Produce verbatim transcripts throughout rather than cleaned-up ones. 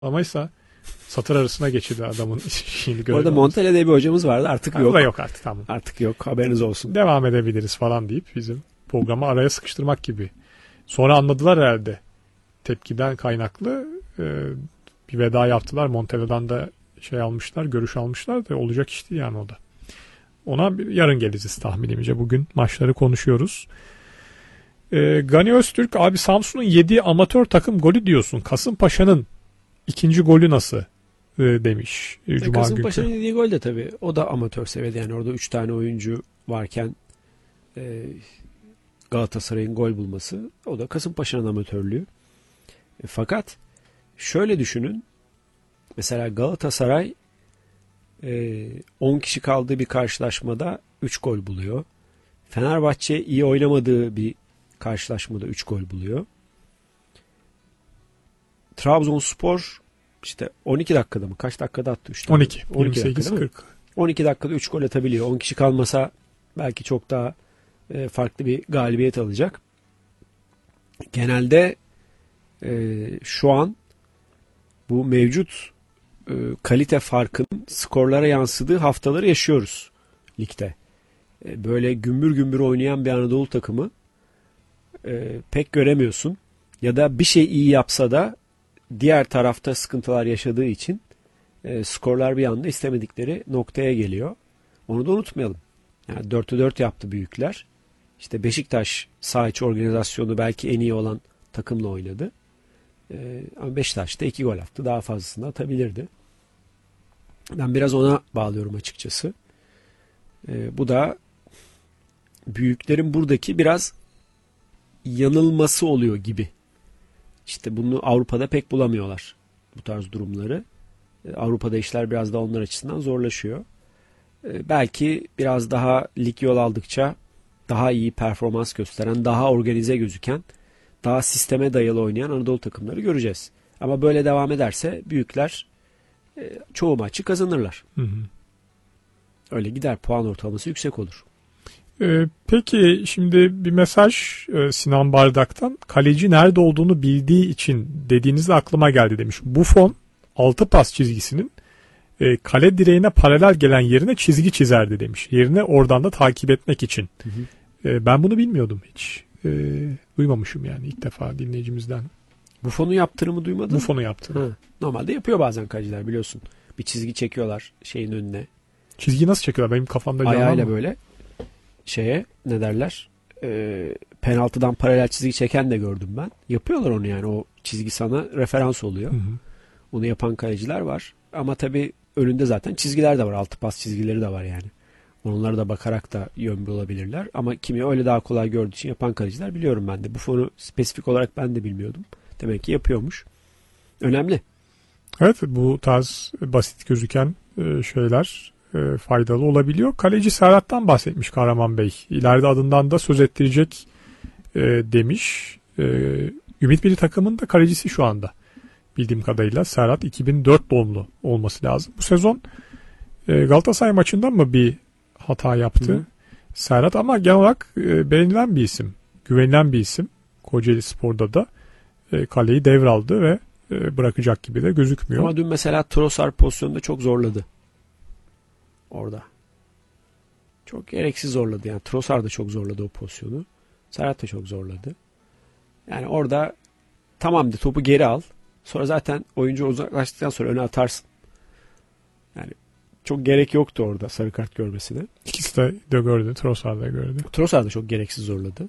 Amaysa satır arasına geçirdi adamın şeyini görev. Orada Montella'da bir hocamız vardı, artık ha, yok. yok artık, tamam. Artık yok, haberiniz olsun. Devam edebiliriz falan deyip bizim programı araya sıkıştırmak gibi. Sonra anladılar herhalde. Tepkiden kaynaklı e, bir veda yaptılar. Montella'dan da şey almışlar, görüş almışlar da olacak iş değil yani o da. Ona bir, yarın geleceğiz tahminimce. Bugün maçları konuşuyoruz. E, Gani Öztürk abi, Samsun'un yediği amatör takım golü diyorsun. Kasımpaşa'nın ikinci golü nasıl e, demiş. E, Cuma Kasımpaşa'nın yediği gol de tabii o da amatör seviyede. Yani orada üç tane oyuncu varken e, Galatasaray'ın gol bulması, o da Kasımpaşa'nın amatörlüğü. E, fakat şöyle düşünün. Mesela Galatasaray e, on kişi kaldığı bir karşılaşmada üç gol buluyor. Fenerbahçe iyi oynamadığı bir karşılaşmada üç gol buluyor. Trabzonspor işte on iki dakikada mı? Kaç dakikada attı? üç tane. on iki. on iki yirmi sekiz kırk. on iki dakikada üç gol atabiliyor. on kişi kalmasa belki çok daha e, farklı bir galibiyet alacak. Genelde e, şu an bu mevcut e, kalite farkının skorlara yansıdığı haftaları yaşıyoruz ligde. E, böyle gümbür gümbür oynayan bir Anadolu takımı e, pek göremiyorsun. Ya da bir şey iyi yapsa da diğer tarafta sıkıntılar yaşadığı için e, skorlar bir anda istemedikleri noktaya geliyor. Onu da unutmayalım. Yani dörtte dört yaptı büyükler. İşte Beşiktaş saha içi organizasyonu belki en iyi olan takımla oynadı. E, ama Beşiktaş da iki gol attı. Daha fazlasını atabilirdi. Ben biraz ona bağlıyorum açıkçası. E, bu da büyüklerin buradaki biraz yanılması oluyor gibi. İşte bunu Avrupa'da pek bulamıyorlar, bu tarz durumları. Avrupa'da işler biraz da onlar açısından zorlaşıyor. Belki biraz daha lig yol aldıkça daha iyi performans gösteren, daha organize gözüken, daha sisteme dayalı oynayan Anadolu takımları göreceğiz. Ama böyle devam ederse büyükler çoğu maçı kazanırlar. Hı hı. Öyle gider, puan ortalaması yüksek olur. Ee, peki şimdi bir mesaj e, Sinan Bardak'tan, kaleci nerede olduğunu bildiği için dediğinizde aklıma geldi demiş. Buffon altı pas çizgisinin e, kale direğine paralel gelen yerine çizgi çizerdi demiş. Yerine oradan da takip etmek için. Hı hı. E, ben bunu bilmiyordum hiç. E, duymamışım yani ilk defa dinleyicimizden. Buffon'un yaptığını duymadın mı? Buffon'un yaptığını. Normalde yapıyor bazen kaleciler, biliyorsun. Bir çizgi çekiyorlar şeyin önüne. Çizgi nasıl çekiyorlar? Benim kafamda canlanmıyor. Ayağıyla böyle şeye ne derler? E, penaltıdan paralel çizgi çeken de gördüm ben. Yapıyorlar onu yani. O çizgi sana referans oluyor. Hı hı. Onu yapan kaleciler var. Ama tabii önünde zaten çizgiler de var. Altı pas çizgileri de var yani. Onlara da bakarak da yön bulabilirler. Ama kimi öyle daha kolay gördüğü için yapan kaleciler biliyorum ben de. Bu fonu spesifik olarak ben de bilmiyordum. Demek ki yapıyormuş. Önemli. Evet, bu tarz basit gözüken şeyler faydalı olabiliyor. Kaleci Serhat'tan bahsetmiş Kahraman Bey. İleride adından da söz ettirecek demiş. Ümit Milli takımın da kalecisi şu anda. Bildiğim kadarıyla Serhat iki bin dört doğumlu olması lazım. Bu sezon Galatasaray maçından mı bir hata yaptı? Hı. Serhat ama genel olarak beğenilen bir isim. Güvenilen bir isim. Kocaeli Spor'da da kaleyi devraldı ve bırakacak gibi de gözükmüyor. Ama dün mesela Trossard pozisyonunda çok zorladı. Orada. Çok gereksiz zorladı. Yani Trossard da çok zorladı o pozisyonu. Serhat da çok zorladı. Yani orada tamam de topu geri al. Sonra zaten oyuncu uzaklaştıktan sonra öne atarsın. Yani çok gerek yoktu orada sarı kart görmesine. İkisi de, de gördü. Trossard da gördü. Trossard da çok gereksiz zorladı.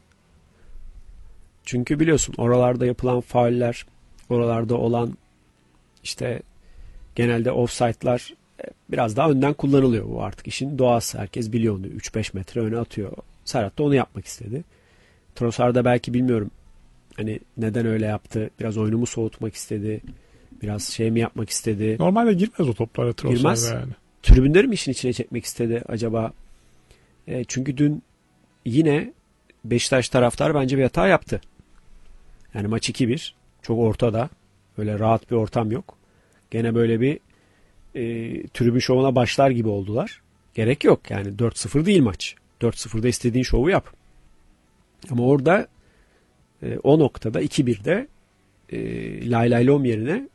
Çünkü biliyorsun oralarda yapılan fauller, oralarda olan işte genelde offside'lar biraz daha önden kullanılıyor. Bu artık işin doğası. Herkes biliyor onu. üç beş metre öne atıyor. Serhat da onu yapmak istedi. Trossard da belki bilmiyorum hani neden öyle yaptı. Biraz oyunumu soğutmak istedi. Biraz şey mi yapmak istedi. Normalde girmez o toplara Trossard yani. Tribünleri mi işin içine çekmek istedi acaba? E, çünkü dün yine Beşiktaş taraftar bence bir hata yaptı. Yani maç iki bir. Çok ortada. Öyle rahat bir ortam yok. Gene böyle bir e, tribün şovuna başlar gibi oldular. Gerek yok. Yani dört sıfır değil maç. dört sıfırda istediğin şovu yap. Ama orada e, o noktada iki birde e, lay lay lom yerine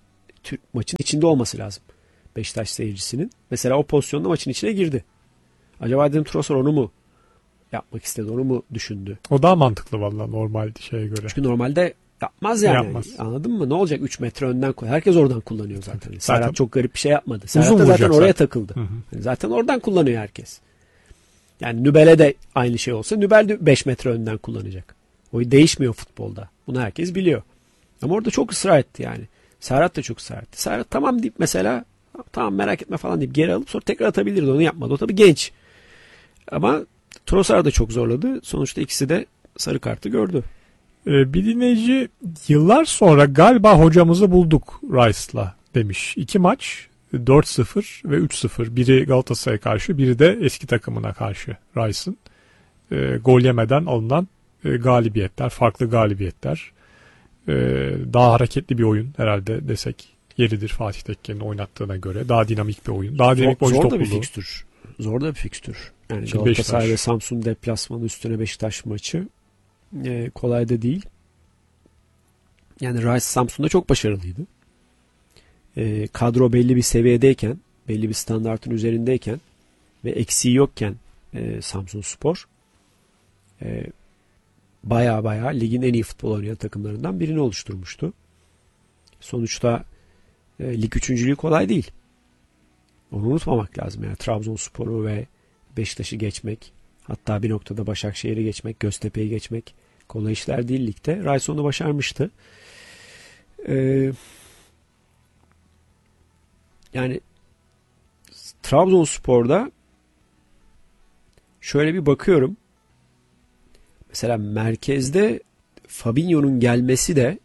Türk maçın içinde olması lazım. Beşiktaş seyircisinin. Mesela o pozisyonda maçın içine girdi. Acaba dedim Trossard onu mu yapmak istedi, onu mu düşündü? O daha mantıklı vallahi normal şeye göre. Çünkü normalde yapmaz yani. Yapmaz. Anladın mı? Ne olacak üç metre önden koy. Herkes oradan kullanıyor zaten. zaten Serhat çok garip bir şey yapmadı. Serhat da zaten oraya zaten. takıldı. Hı hı. Yani zaten oradan kullanıyor herkes. Yani Nübel'e de aynı şey olsa Nübel de beş metre önden kullanacak. O değişmiyor futbolda. Bunu herkes biliyor. Ama orada çok ısrar etti yani. Serhat da çok ısrar etti. Serhat tamam deyip mesela tamam merak etme falan deyip geri alıp sonra tekrar atabilirdi. Onu yapmadı. O tabii genç. Ama Trossard da çok zorladı. Sonuçta ikisi de sarı kartı gördü. Ee, bir dinleyici yıllar sonra galiba hocamızı bulduk Rice'la demiş. İki maç dört sıfır ve üç sıfır. Biri Galatasaray'a karşı, biri de eski takımına karşı Rice'ın. E, gol yemeden alınan e, galibiyetler, farklı galibiyetler. E, daha hareketli bir oyun herhalde desek yeridir Fatih Tekke'nin oynattığına göre. Daha dinamik bir oyun. Daha dinamik zor, oyuncu zor da bir topluluğu. fikstür. Zor da bir fikstür. Yani Şimdi Galatasaray Beşiktaş. ve Samsun deplasmanı üstüne Beşiktaş maçı e, kolay da değil. Yani Rice Samsun'da çok başarılıydı. E, kadro belli bir seviyedeyken, belli bir standartın üzerindeyken ve eksiği yokken e, Samsunspor e, baya baya ligin en iyi futbol oynayan takımlarından birini oluşturmuştu. Sonuçta e, lig üçüncülüğü kolay değil. Onu unutmamak lazım. Yani Trabzonspor'u ve Beşiktaş'ı geçmek, hatta bir noktada Başakşehir'i geçmek, Göztepe'yi geçmek kolay işler değil ligde. Rice onu başarmıştı. Ee, yani Trabzonspor'da şöyle bir bakıyorum. Mesela merkezde Fabinho'nun gelmesi de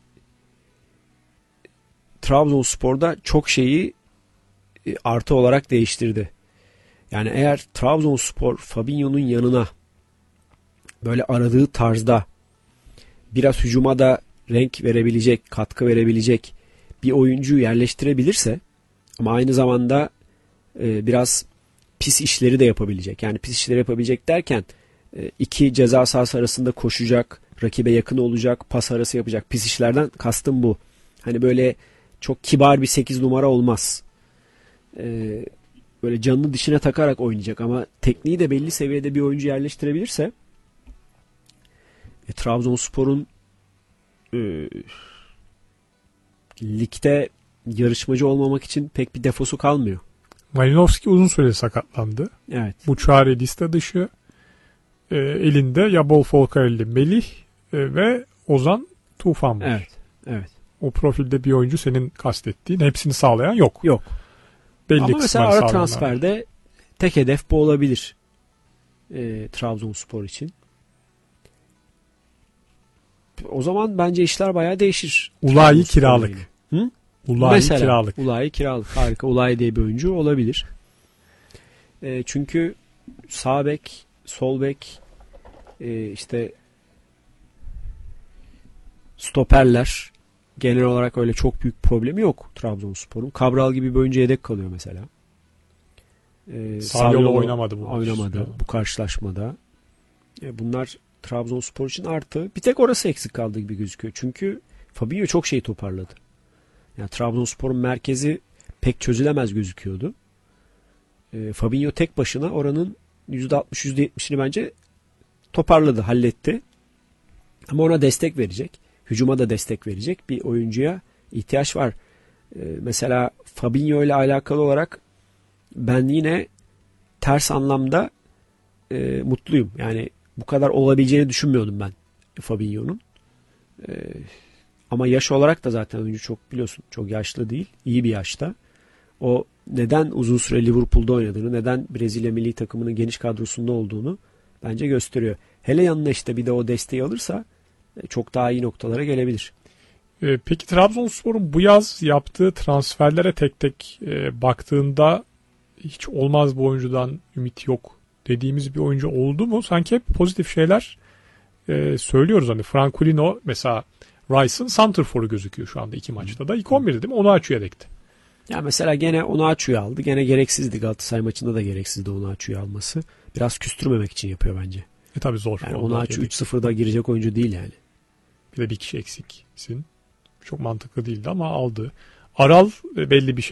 Trabzonspor'da çok şeyi artı olarak değiştirdi. Yani eğer Trabzonspor Fabinho'nun yanına böyle aradığı tarzda biraz hücuma da renk verebilecek, katkı verebilecek bir oyuncuyu yerleştirebilirse ama aynı zamanda e, biraz pis işleri de yapabilecek. Yani pis işleri yapabilecek derken e, iki ceza sahası arasında koşacak, rakibe yakın olacak, pas arası yapacak. Pis işlerden kastım bu. Hani böyle çok kibar bir sekiz numara olmaz. Ee, böyle canını dişine takarak oynayacak ama tekniği de belli seviyede bir oyuncu yerleştirebilirse e, Trabzonspor'un e, ligde yarışmacı olmamak için pek bir defosu kalmıyor. Malinovski uzun süre sakatlandı. Evet. Bu çare liste dışı. E, elinde ya Bol Folcarelli, Melih e, ve Ozan Tufan var. Evet. Evet. O profilde bir oyuncu senin kastettiğin hepsini sağlayan yok. Yok. Belli ama mesela kısımları ara sağlayanlar. transferde tek hedef bu olabilir. E, Trabzonspor için. O zaman bence işler bayağı değişir. Ulayi kiralık. Hı? Ulayi Mesela, kiralık. Ulayi kiralık. Harika. Ulayi diye bir oyuncu olabilir. E, çünkü sağ bek, sol bek, e, işte stoperler genel olarak öyle çok büyük problemi yok Trabzonspor'un. Cabral gibi bir oyuncu yedek kalıyor mesela. E, Saviolo oynamadı bu. Oynamadı maç. bu karşılaşmada. E, bunlar Trabzonspor için artı. Bir tek orası eksik kaldığı gibi gözüküyor. Çünkü Fabinho çok şey toparladı. Yani Trabzonspor'un merkezi pek çözülemez gözüküyordu. E, Fabinho tek başına oranın yüzde altmış yüzde yetmişini bence toparladı, halletti. Ama ona destek verecek. Hücuma da destek verecek bir oyuncuya ihtiyaç var. E, mesela Fabinho ile alakalı olarak ben yine ters anlamda e, mutluyum. Yani bu kadar olabileceğini düşünmüyordum ben Fabinho'nun. E, ama yaş olarak da zaten oyuncu çok biliyorsun çok yaşlı değil. İyi bir yaşta. O neden uzun süre Liverpool'da oynadığını, neden Brezilya milli takımının geniş kadrosunda olduğunu bence gösteriyor. Hele yanına işte bir de o desteği alırsa e, çok daha iyi noktalara gelebilir. E, peki Trabzonspor'un bu yaz yaptığı transferlere tek tek e, baktığında hiç olmaz bu oyuncudan ümit yok dediğimiz bir oyuncu oldu mu? Sanki hep pozitif şeyler e, söylüyoruz. Hani Franculino mesela Rice'ın santrforu gözüküyor şu anda iki maçta da. İlk on birde değil mi? Onu açıyor yedekte. Ya mesela gene onu açıyor aldı. Gene gereksizdi. Galatasaray maçında da gereksizdi onu açıyor alması. Biraz küstürmemek için yapıyor bence. E tabi zor. Yani onu açıyor üç sıfırda girecek oyuncu değil yani. Bir de bir kişi eksiksin. Çok mantıklı değildi ama aldı. Aral belli bir